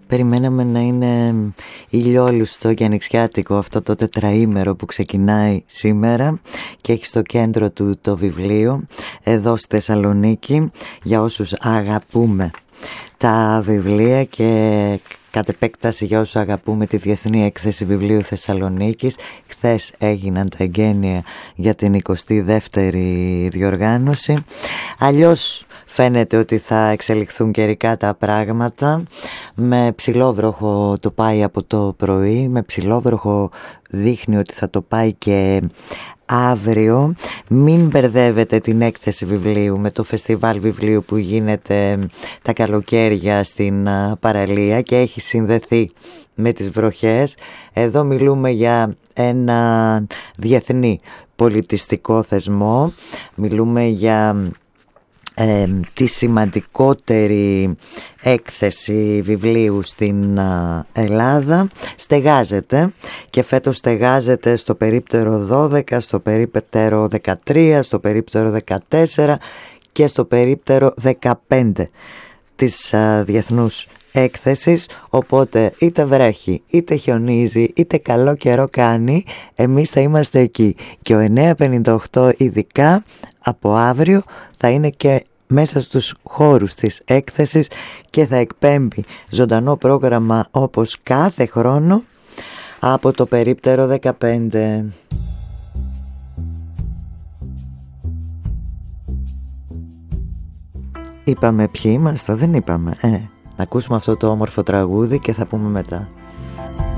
Περιμέναμε να είναι ηλιόλουστο και ανοιξιάτικο αυτό το τετραήμερο που ξεκινάει σήμερα και έχει στο κέντρο του το βιβλίο εδώ στη Θεσσαλονίκη, για όσους αγαπούμε τα βιβλία και κατ' επέκταση για όσους αγαπούμε τη Διεθνή Έκθεση Βιβλίου Θεσσαλονίκης. Χθες έγιναν τα εγγένεια για την 22η διοργάνωση. Αλλιώς φαίνεται ότι θα εξελιχθούν καιρικά τα πράγματα. Με ψηλόβροχο το πάει από το πρωί, με ψηλόβροχο δείχνει ότι θα το πάει και αύριο. Μην μπερδεύετε την έκθεση βιβλίου με το φεστιβάλ βιβλίου που γίνεται τα καλοκαίρια στην παραλία και έχει συνδεθεί με τις βροχές. Εδώ μιλούμε για ένα διεθνή πολιτιστικό θεσμό. Μιλούμε για τη σημαντικότερη έκθεση βιβλίου στην Ελλάδα. Στεγάζεται και φέτος στεγάζεται στο περίπτερο 12, στο περίπτερο 13, στο περίπτερο 14 και στο περίπτερο 15 της διεθνούς έκθεσης, οπότε είτε βρέχει, είτε χιονίζει, είτε καλό καιρό κάνει, εμείς θα είμαστε εκεί. Και ο 958 ειδικά από αύριο θα είναι και μέσα στους χώρους της έκθεσης και θα εκπέμπει ζωντανό πρόγραμμα όπως κάθε χρόνο από το περίπτερο 15. Είπαμε ποιοι είμαστε, δεν είπαμε. Να ακούσουμε αυτό το όμορφο τραγούδι και θα πούμε μετά.